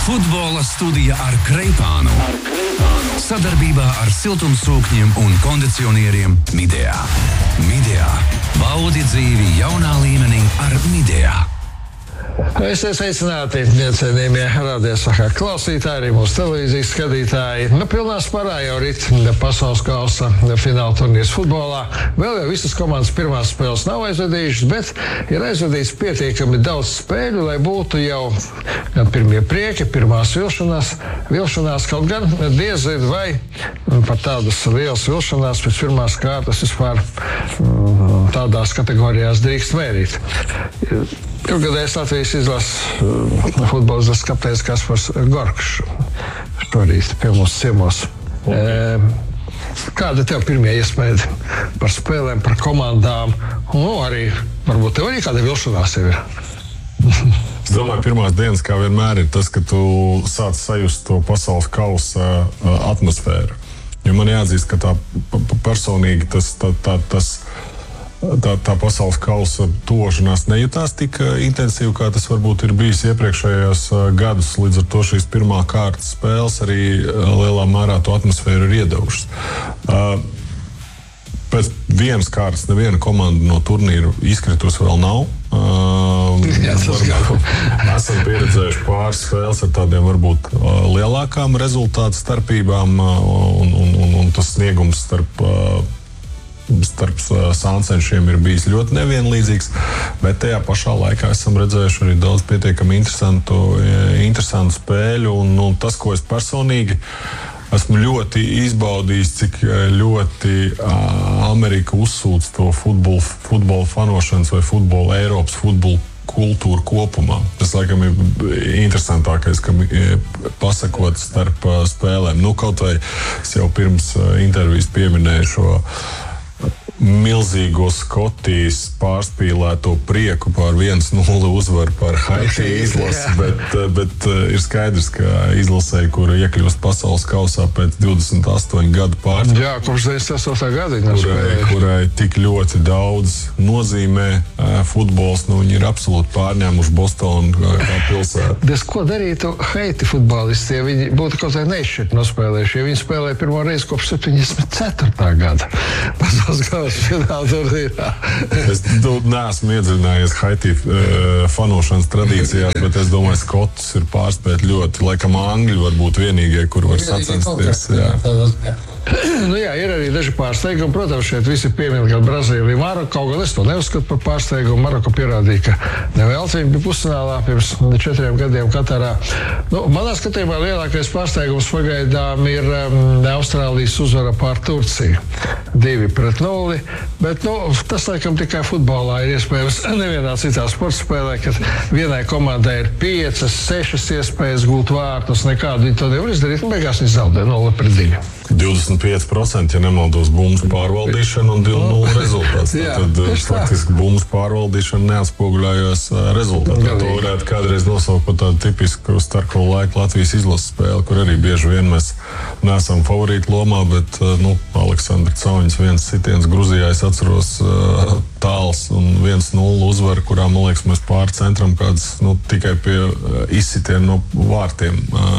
Futbola studija ar Kreipānu. Sadarbībā ar siltumsūkņiem un kondicionieriem Midea. Midea. Baudi dzīvi jaunā līmenī ar Midea. Esiet sveicināti, cienījamie radiosakā klausītāji, arī mūsu televīzijas skatītāji. Pilnā sparā jau rit pasaules kausa fināla turnīrs futbolā. Vēl jau visas komandas pirmās spēles nav aizvadījušas, bet ir aizvadīts pietiekami daudz spēļu, lai būtu jau gan pirmie prieki, pirmās vilšanās, kaut gan diezin vai par tādas lielas vilšanās pēc pirmās kārtas vispār tādās kategorijās drīkst mērīt. Ilgadējs Latvijas izlases futbola kapteinis Kaspars Gorkšs šorīt pie mums ciemos. Kāda tev pirmie iespēja par spēlēm, par komandām? Arī, varbūt tev arī kāda vilšanās jau ir? Es domāju, pirmās dienas, kā vienmēr, ir tas, ka tu sāc sajust to pasaules kausa atmosfēru. Jo man jāatzīst, ka tā personīgi tā pasaules kausa tošanās nejūtās tik intensīvi, kā tas varbūt ir bijis iepriekšējos gadus. Līdz ar to šīs pirmā kārtas spēles arī lielā mērā to atmosfēru ir iedevušas. Pēc vienas kārtas neviena komanda no turnīru izkritus vēl nav. Esam pieredzējuši pāris spēles ar tādiem varbūt lielākām rezultātu starpībām, un tas sniegums starp sāncenšiem ir bijis ļoti nevienlīdzīgs, bet tajā pašā laikā esam redzējuši arī daudz pietiekami interesantu spēļu, un tas, ko es personīgi esmu ļoti izbaudījis, cik ļoti Amerika uzsūc to futbola fanošanas vai Eiropas futbola kultūru kopumā. Tas, laikam, ir interesantākais, kam pasakot starp spēlēm. Kaut vai es jau pirms intervijas pieminēju šo milzīgo Skotijas pārspīlēto prieku par 1-0 uzvaru par Haiti izlasi, bet ir skaidrs, ka izlasē, kura iekļūst pasaules kausā pēc 28 gadu pārspēles. Jā, kopš 98. gada. Kurai tik ļoti daudz nozīmē futbols, viņi ir absolūti pārņēmuši Bostonu kā pilsētu. Ko darītu Haiti futbolisti, ja viņi būtu kaut kā neizšķirt nospēlējuši, ja viņi spēlēja pirmo reizi kopš 74. gada pasaules kausā? Es neesmu iedziļinājies Haiti fanošanas tradīcijās, bet es domāju, Skotus ir pārspēt ļoti. Laikam Angļi var būt vienīgie, kur var sacensties. Jā, ir arī daži pārsteigumi. Protams, šeit visi piemin, ka Brazīlija, Maroka, kaut gan es to neuzskatu par pārsteigumu. Maroka pierādīja, ka nevēl viņi bija pusfinālā pirms 4 gadiem Katarā. Manā skatījumā lielākais pārsteigums pagaidām ir Austrālijas uzvara pār Turciju. 2-0, bet tas, laikam, tikai futbolā ir iespējams. Nevienā citā sporta spēlē, kad vienai komandai ir 5-6 iespējas gūt vārtus, nekādu viņi to nevar izdarīt, un beigās viņi zaudē 0-2. 25%, ja nemaldos, bumbas pārvaldīšana un 2-0 rezultāts. Tad faktiski bumbas pārvaldīšana neatspoguļājās rezultātā. To varētu kādreiz nosaukt par tādu tipisku starko laiku Latvijas izlases spēli, kur arī bieži vien mēs neesam favorīti lomā, bet Aleksandra Cauņas viens sitiens Gruzijā, es atceros, tāls un 1-0 uzvara, kurā, man liekas, mēs pāri centram kāds tikai pie izsitienu no vārtiem.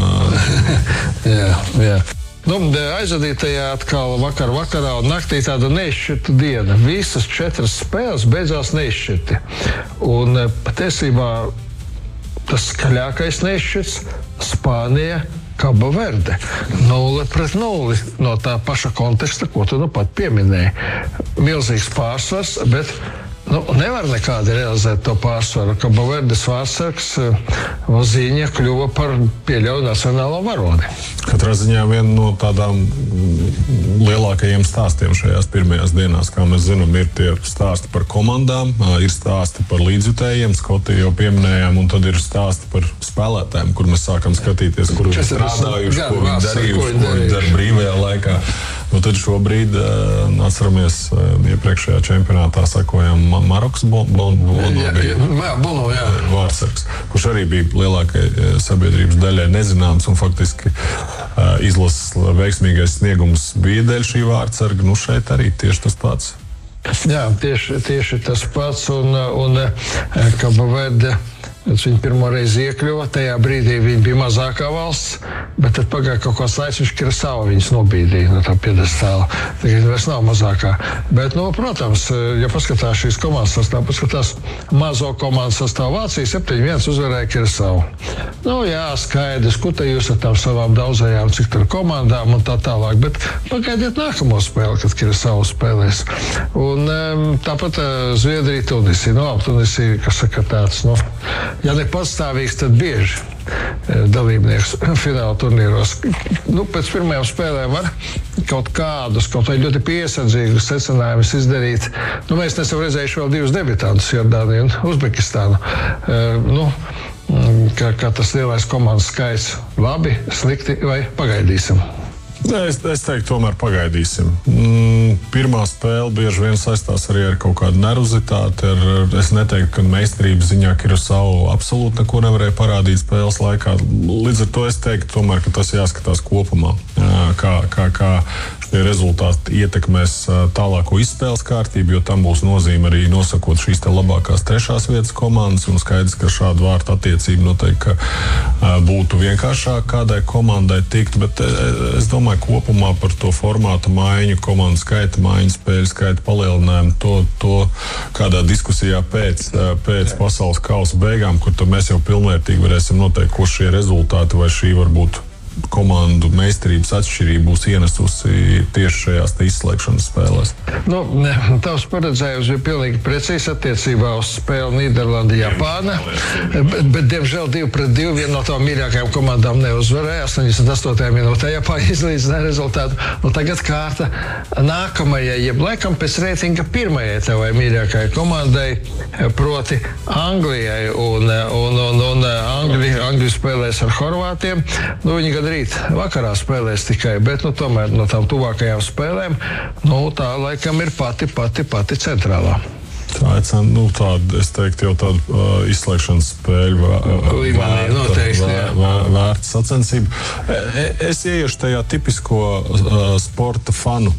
Jā. Aizvadītajā atkal vakarā un naktī tāda neizšķirta diena. Visas 4 spēles beidzās neizšķirti. Un patiesībā tas skaļākais neizšķirts Spānija, Kaba Verde. 0-0 no tā paša konteksta, ko tu pat pieminēji. Milzīgs pārsvars, bet nevar nekādi realizēt to pārsvaru. Kaba Verdes vārdsargs Ziņa kļuva par pieļauju nacionālo varoni. Katrā ziņā viena no tādām lielākajiem stāstiem šajās pirmajās dienās, kā mēs zinām, ir tie stāsti par komandām, ir stāsti par līdzjutējiem, Skotiju jau pieminējām, un tad ir stāsti par spēlētājiem, kur mēs sākam skatīties, kur viņi strādājuši, ko viņi darījuši, ko viņi dara brīvajā laikā. Tad šobrīd, atceramies, iepriekšējā čempionātā sakojam Marokas Bono vārdsargs, kurš arī bija lielākai sabiedrības daļai nezināms, un faktiski izlases veiksmīgais sniegums bija dēļ šī vārdsarga. Šeit arī tieši tas pats. Jā, tieši tas pats, un Kaba Verde Viņi pirmo reizi iekļuva, tajā brīdī viņi bija mazākā valsts, bet tad pagāja kaut kāds laiks, viņš Kirasau viņus nobīdīja no tā piedestāla. Tagad vairs nav mazākā. Bet, protams, ja paskatās šīs komandas sastāv, paskatās mazo komandu sastāv Vācija, 7-1 uzvarēja Kirasau. Jā, skaidrs, ko te jūs ar tām savām daudzajām, cik tur komandām un tā tālāk, bet pagaidiet nākamo spēli, kad Kirasau spēlēs. Un tāpat Zviedrija, Tunisija. Tunisija, kas saka tāds, ja ne pastāvīgs, tad bieži dalībnieks fināla turnīros. Pēc pirmajām spēlēm var kaut vai ļoti piesardzīgus secinājumus izdarīt. Mēs nesam redzējuši vēl 2 debitantus, Jordāniju un Uzbekistānu. Kā tas lielais komandas skaits, labi, slikti vai pagaidīsim? Es teiktu, tomēr pagaidīsim. Pirmā spēle bieži vien saistās arī ar kaut kādu nervozitāti. Es neteiktu, ka meistarības ziņā Kirasau absolūti neko nevarēja parādīt spēles laikā. Līdz ar to es teiktu, tomēr, ka tas jāskatās kopumā. Kā šie rezultāti ietekmēs tālāko izspēles kārtību, jo tam būs nozīme arī nosakot šīs te labākās 3. vietas komandas. Un skaidrs, ka šāda vārta attiecība noteikti būtu vienkāršāk kādai komandai tikt. Bet es domāju, kopumā par to formātu maiņu, komandu skaita maiņu, spēļu skaita palielinājumu, to kādā diskusijā pēc pasaules kausa beigām, kur mēs jau pilnvērtīgi varēsim noteikt, ko šie rezultāti vai šī varbūt komandu meistarības atšķirība būs ienesusi tieši šajās izslēgšanas spēlēs. Tavs paredzējums bija pilnīgi precīzi attiecībā uz spēli Nīderlanda, Japāna, bet diemžēl 2-2 viena no tām mīļākajām komandām neuzvarēja. 88. minūtē Japāna izlīdzināja rezultātu. Tagad kārta nākamajai, jeb laikam pēc reitinga pirmajai tavai mīļākajai komandai, proti Anglijai. Un Anglija spēlēs ar Horvātiem. Viņi rīt vakarā spēlēs tikai, bet tomēr no tām tuvākajām spēlēm, tā laikam ir pati centrālā. Tā ir es teiktu, jau tāda izslēgšanas spēļu vērta sacensība. Es ieiešu tajā tipisko sporta fanu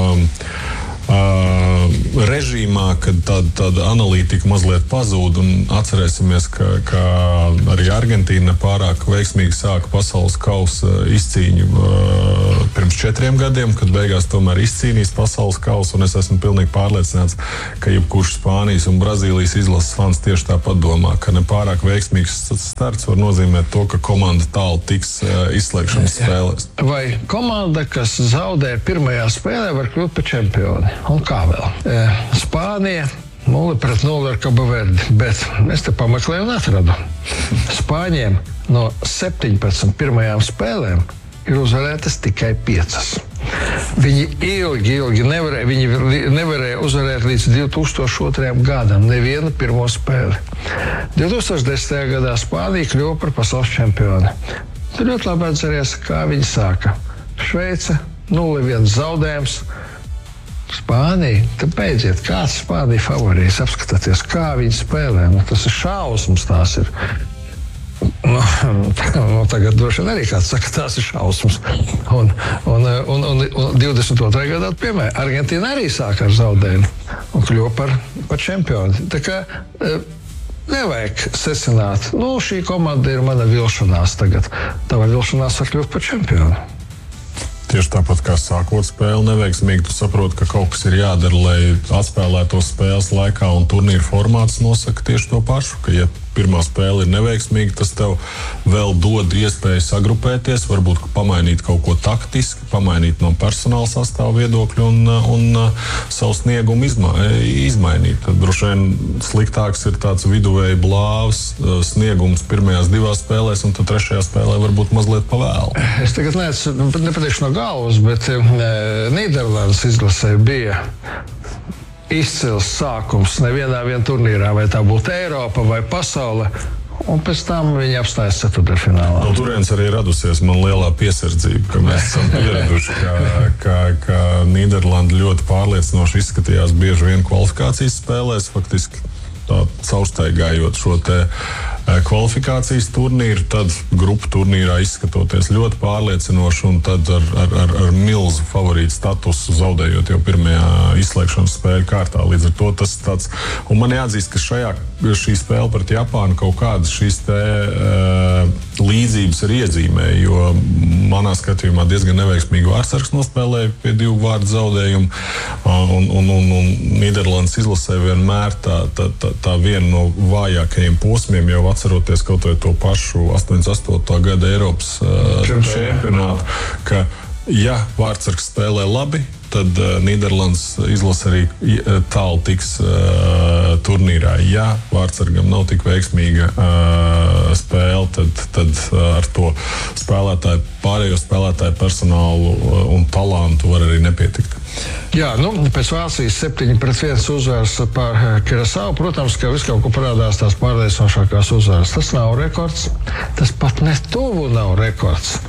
režīmā, kad tāda analītika mazliet pazūd, un atcerēsimies, ka arī Argentīna pārāk veiksmīgi sāka pasaules kausa izcīņu pirms 4 gadiem, kad beigās tomēr izcīnīs pasaules kausu, un es esmu pilnīgi pārliecināts, ka jebkurš Spānijas un Brazīlijas izlases fans tieši tāpat domā, ka nepārāk veiksmīgs starts var nozīmēt to, ka komanda tālu tiks izslēgšanas spēlēs. Vai komanda, kas zaudē pirmajā spēlē, var kļūt par čempioni? Un kā vēl? Spānija 0-0 ar Cabo Verde, bet es te pameklēju un atradu. Spāņiem no 17 pirmajām spēlēm ir uzvarētas tikai 5. Viņi ilgi nevarēja uzvarēt līdz 2002. gadam nevienu pirmo spēli. 2010. gadā Spānija kļuva par pasaules čempioni. Tur ļoti labi atceries, kā viņi sāka. Šveice 0-1 zaudējums. Spānija, tad beidziet, kāds Spānija favorīts, apskatieties, kā viņi spēlē. Tas ir šausmas, tās ir. Tagad droši vien arī kāds saka, tās ir šausmas. Un 22. gadā, piemēram, Argentīna arī sāka ar zaudējumu un kļuva par čempioni. Tā kā nevajag secināt, šī komanda ir mana vilšanās tagad. Tava vilšanās var kļūt par čempioni. Tieši tāpat kā sākot spēli neveiksmīgi, tu saproti, ka kaut kas ir jādara, lai atspēlētos spēles laikā, un turnīra formāts nosaka tieši to pašu, ka ja pirmā spēle ir neveiksmīga, tas tev vēl dod iespēju sagrupēties, varbūt pamainīt kaut ko taktiski, pamainīt no personāla sastāva viedokļa un savu sniegumu izmainīt. Tad droši vien sliktāks ir tāds viduvēji blāvs sniegums pirmajās 2 spēlēs, un tad 3. spēlē varbūt mazliet pavēlu. Es tagad nepateikšu no galvas, bet Nīderlandes izlasē bija izcils sākums nevienā turnīrā, vai tā būtu Eiropa vai pasaule, un pēc tam viņi apstājas ceturtdaļfinālā. No turienes arī radusies man lielā piesardzība, ka mēs esam pieraduši, ka Nīderlanda ļoti pārliecinoši izskatījās bieži vien kvalifikācijas spēlēs, faktiski tā caurstaigājot šo te kvalifikācijas turnīru, tad grupu turnīrā izskatoties ļoti pārliecinoši un tad ar milzu favorītu statusu zaudējot jau pirmajā izslēgšanas spēļu kārtā. Līdz ar to tas tāds, un man jāatzīst, ka šī spēle pret Japānu kaut kādas šīs līdzības ir iezīmē, jo manā skatījumā diezgan neveiksmīgi vārdsargs nospēlēja pie 2 vārdu zaudējumu, un Nīderlandes izlasē vienmēr tā viena no vājākajiem posmiem, jau atceroties kaut vai to pašu 88. gada Eiropas čempionātu, ka ja vārdsargs spēlē labi, tad Nīderlandes izlase arī tālu tiks turnīrā. Ja vārdsargam nav tik veiksmīga spēle, tad ar to pārējo spēlētāju personālu un talantu var arī nepietikt. Jā, pēc Vācijas 7-1 uzvaras par Kirasau, protams, ka viss kaut ko parādās tās pārliecinošākās uzvaras. Tas nav rekords, tas pat ne tuvu nav rekords.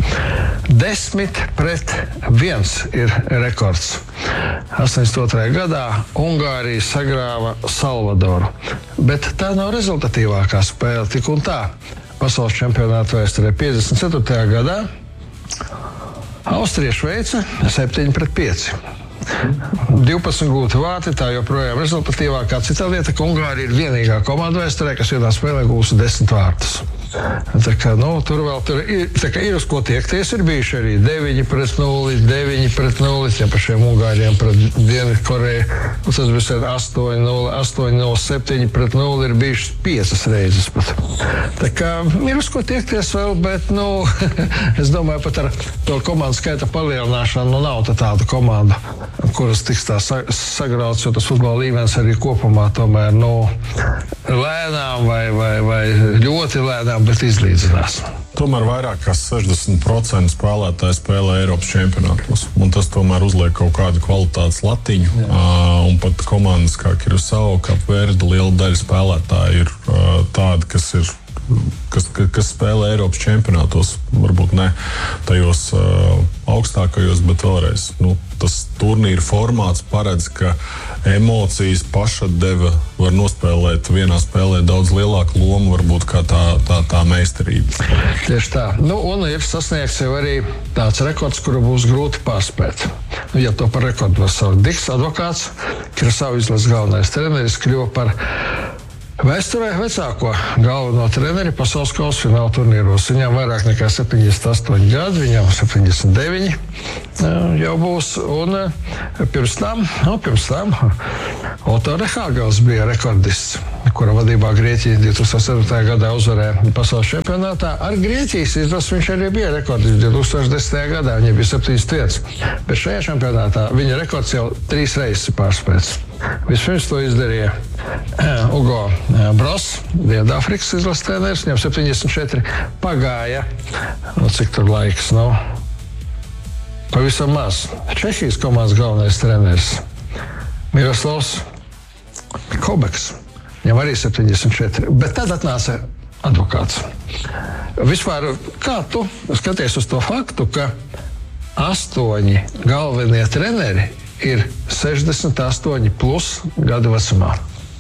10-1 ir rekords. 82. gadā Ungārija sagrāva Salvadoru, bet tā nav rezultatīvākā spēle, tik un tā. Pasaules čempionāta vēsturē 54. gadā Austrija Šveice 7-5. 12 gūti vārti, tā joprojām rezultatīvākā. Cita lieta, ka Ungārija ir vienīgā komanda vēsturē, kas vienā spēlē gūsi 10 vārtus. Tā kā, tur ir uz ko tiekties, ir bijuši arī 9-0, 9-0, tiem pašiem Ungāriem pret Dienvidkoreju. Tas bija 8-0, 8-0, 7-0, ir bijušas 5 reizes pat. Tā kā ir uz ko tiekties vēl, bet, es domāju, pat ar to komandu skaita palielināšanu, nav tāda komanda, kuras tiks tā sagrauts, jo tas futbola līmenis arī kopumā tomēr, lēnām vai ļoti lēnām, bet izlīdzinās. Tomēr vairāk kā 60% spēlētāji spēlē Eiropas čempionātos, un tas tomēr uzliek kaut kādu kvalitātes latiņu. Un pat komandas kā Kirasau, Kapverde, liela daļa spēlētāji ir tādi, kas spēlē Eiropas čempionātos, varbūt ne tajos augstākajos, bet vēlreiz, tas turnīra formāts paredz, ka emocijas pašatdeve var nospēlēt vienā spēlē daudz lielāku lomu, varbūt kā tā meistarība. Tieši tā. Un ir sasniegts jau arī tāds rekords, kuru būs grūti pārspēt. Ja to par rekordu var saukt. Diks Advokāts, Kirasau izlases galvenais treneris, kļuva par vēsturē vecāko galveno treneri pasaules kausa fināla turnīros. Viņam vairāk nekā 78 gadi, viņam 79 jau būs. Un pirms tam Otto Rehhagels bija rekordists, kura vadībā Grieķija 2007. gadā uzvarēja pasaules čempionātā. Ar Grieķijas izlasi viņš arī bija rekordists 2010. gadā, viņa bija 71. Bet šajā čempionātā viņa rekords jau 3 reizes ir pārspēts. Vispirms to izdarīja Ugo Bros, Dienvidāfrikas izlases treneris, viņam 74. Pagāja, cik tur laiks nav, pavisam maz. Čehijas komandas galvenais treneris Miroslavs Kobeks, viņam arī 74. Bet tad atnāca Advokāts. Vispār, kā tu skaties uz to faktu, ka 8 galvenie treneri ir 68 plus gadu vecumā.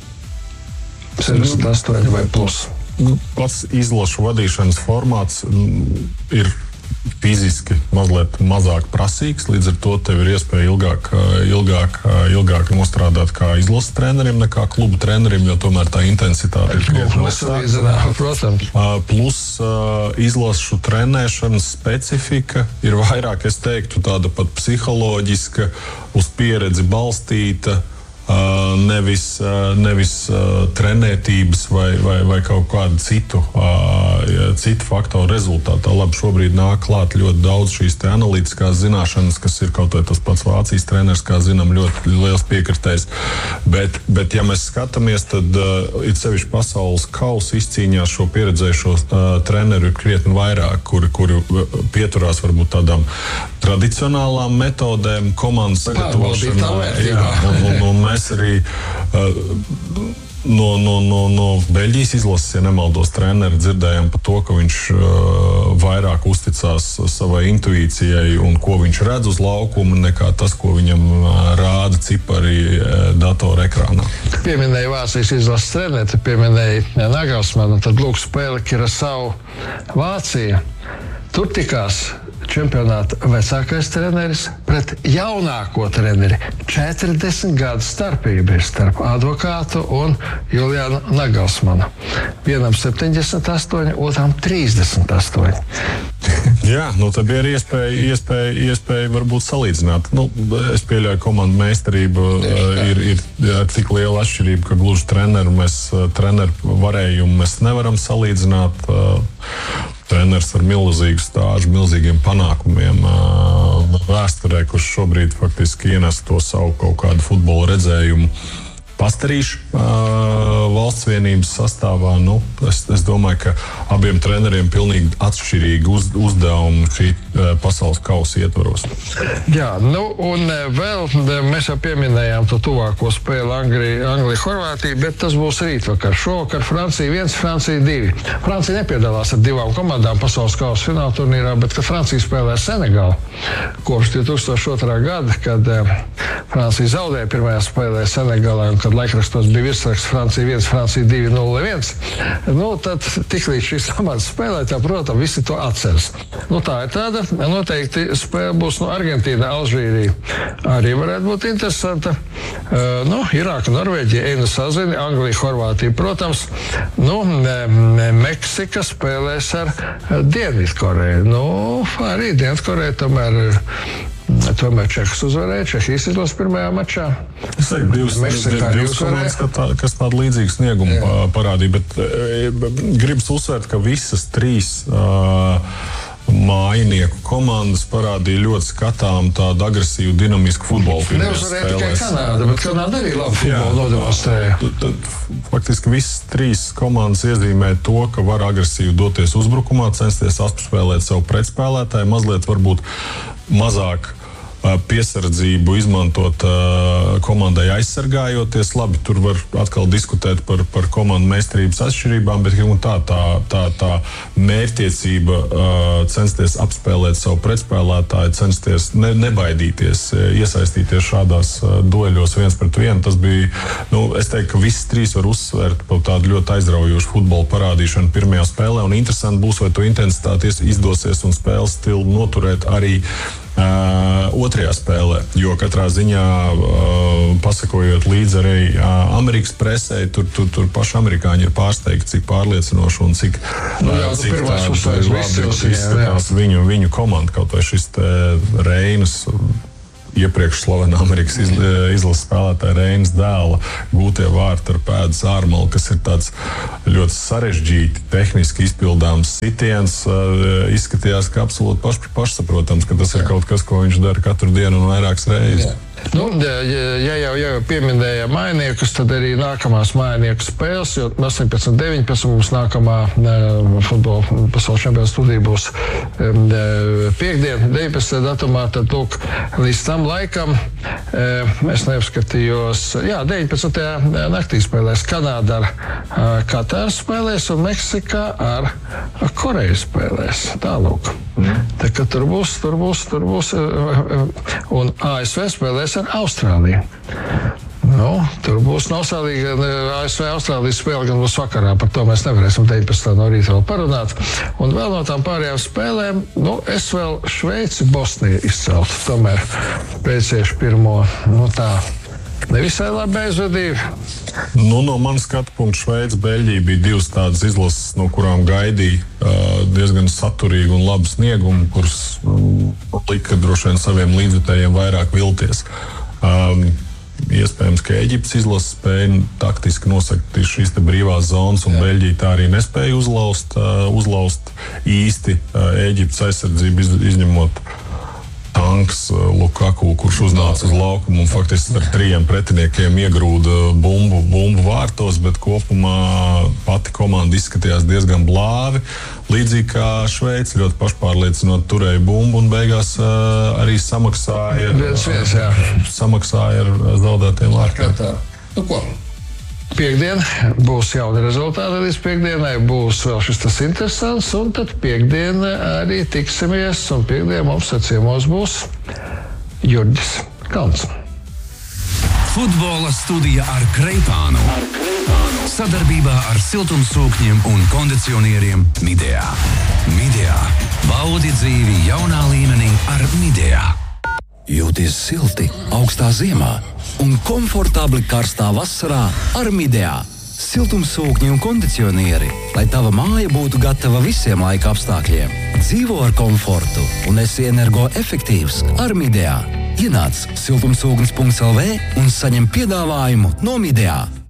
68 vai plus. Pats izlašu vadīšanas formāts ir fiziski mazliet mazāk prasīgs, līdz ar to tev ir iespēja ilgāk nostrādāt kā izlases trenerim nekā klubu trenerim, jo tomēr tā intensitāte ir krietni mazāka. Plus izlašu trenēšanas specifika ir vairāk, es teiktu, tāda pat psiholoģiska, uz pieredzi balstīta, nevis trenētības vai kaut kādu citu faktoru rezultātā. Labi, šobrīd nāk klāt ļoti daudz šīs te analītiskās zināšanas, kas ir kaut vai tas pats Vācijas treneris, kā zinām, ļoti liels piekritējs. Bet ja mēs skatāmies, tad it sevišķi pasaules kausa izcīņās šo pieredzējušo treneru ir krietni vairāk, kuri pieturās varbūt tādām tradicionālām metodēm, komandas sagatavošanā. Un mēs arī No Beļģijas izlases, ja nemaldos, treneri dzirdējām par to, ka viņš vairāk uzticās savai intuīcijai un ko viņš redz uz laukuma, nekā tas, ko viņam rāda cipari datora ekrānā. Pieminēja Vācijas izlases treneri, pieminēja Nagelsmanu, tad lūk spēle Kirasau Vācija. Tur tikās čempionāta vecākais treneris pret jaunāko treneri. 40 gadu starpība ir starp advokātu un Julianu Nagelsmanu. Vienam 78, otram 38. Jā, tad bija arī iespēja varbūt salīdzināt. Es pieļauju, komandu meistarība ir tik liela atšķirība, ka gluži treneru varējumu mēs nevaram salīdzināt. Treneris ar milzīgu stāžu, milzīgiem panākumiem vēsturē, kurš šobrīd faktiski ienes to savu kaut kādu futbola redzējumu pastarīšu valsts vienības sastāvā. Es domāju, ka abiem treneriem pilnīgi atšķirīgi uzdevumi šī pasaules kausa ietvaros. Jā, un vēl mēs jau pieminējām to tuvāko spēli Anglija-Horvātija, bet tas būs rītvakar. Šovakar Francija 1, Francija 2. Francija nepiedalās ar 2 komandām pasaules kausa fināla turnīrā, bet kad Francija spēlē Senegalu kopš 2002. gada, kad Francija zaudēja pirmajā spēlē Senegalā, un kad laikrakstos bija virsraksts Francija 1, Francija 2, 0-1. Tad tiklīdz šīs komandas spēlētā, protams, visi to atceras. Tā ir tāda, noteikti spēle būs Argentīna, Alžīrija. Arī varētu būt interesanta. Irāka, Norvēģija, Einu sazini, Anglija, Horvātija, protams. Meksika spēlēs ar Dienvidkoreju. Arī Dienvidkoreja tomēr Čehs uzvarēja, Čehijas izlases pirmajā mačā. Es teiktu, divas komandas, kas tādu līdzīgu sniegumu parādīja, bet gribas uzsvērt, ka visas 3 mājinieku komandas parādīja ļoti skatām tādu agresīvu, dinamisku futbolu. Neuzvarēja tikai Kanāda, bet Kanāda arī labu futbolu nodemonstrēja. Faktiski visas 3 komandas iezīmē to, ka var agresīvi doties uzbrukumā, censties apspēlēt savu pretspēlētāju, mazliet varbūt mazāk piesardzību izmantot komandai aizsargājoties. Labi, tur var atkal diskutēt par komandu meistarības atšķirībām, bet tā mērķtiecība censties apspēlēt savu pretspēlētāju, censties nebaidīties, iesaistīties šādās dueļos 1-1. Tas bija, es teiktu, ka visas 3 var uzsvērt par tādu ļoti aizraujošu futbolu parādīšanu pirmajā spēlē, un interesanti būs, vai to intensitāti izdosies un spēles stilu noturēt arī otrajā spēlē, jo katrā ziņā pasakojot līdzi arī Amerikas presē, tur paši amerikāņi ir pārsteigti, cik pārliecinoši un cik izskatās viņu komanda, kaut vai šis Reinas iepriekš slavena Amerikas izlases spēlētāja Reinas dēla gūtie vārti ar pēdas ārmalu, kas ir tāds ļoti sarežģīti, tehniski izpildāms sitiens, izskatījās, ka absolūti pašsaprotams, ka tas ir kaut kas, ko viņš dara katru dienu un vairākas reizes. Ja jau pieminēja mainiekus, tad arī nākamās mainieku spēles, jo 18-19 mums nākamā futbola pasaules čempionāta studija būs piekdien, 19. datumā, tad lūk, līdz tam laikam es neapskatījos, 19. naktī spēlēs Kanāda ar Katāru spēlēs un Meksika ar Koreju spēlēs. Tālūk. Tā kā tur būs, un ASV spēlēs ar Austrāliju. Tur būs Austrālija, ASV-Austrālijas spēle gan būs vakarā, par to mēs nevarēsim 19. no rīta vēl parunāt. Un vēl no tām pārējām spēlēm, es vēl Šveici, Bosniju izceltu, tomēr pēcieši pirmo, nevisai labi aizvedība. No manas skatu punkta Šveice, Beļģija bija 2 tādas izlases, no kurām gaidīja diezgan saturīgu un labu sniegumu, kuras lika droši vien saviem līdzvitējiem vairāk vilties. Iespējams, ka Eģiptes izlases spēja taktiski nosakt šīs te brīvās zonas, un Beļģija tā arī nespēja uzlaust īsti Eģiptes aizsardzību, izņemot tanks Lukaku, kurš uznāca uz laukumu un faktiski ar 3 pretiniekiem iegrūda bumbu vārtos, bet kopumā pati komanda izskatījās diezgan blāvi. Līdzīgi kā Šveice ļoti pašpārliecinot turēja bumbu un beigās arī samaksāja ar zaudētiem vārtiem. Ko? Piektdien būs jauni rezultāti, līdz piekdienai būs vēl šis tas interesants, un tad piekdien arī tiksimies, un piekdien mums ciemos būs Jurģis Kalns. Futbola studija ar Kreipānu. Sadarbībā ar siltumsūkņiem un kondicionieriem Midea. Midea. Baudi dzīvi jaunā līmenī ar Midea. Jūties silti augstā ziemā un komfortabli karstā vasarā ar Midea. Siltumsūkņi un kondicionieri, lai tava māja būtu gatava visiem laika apstākļiem. Dzīvo ar komfortu un esi energoefektīvs ar Midea. Ienāc siltumsūknis.lv un saņem piedāvājumu no Midea.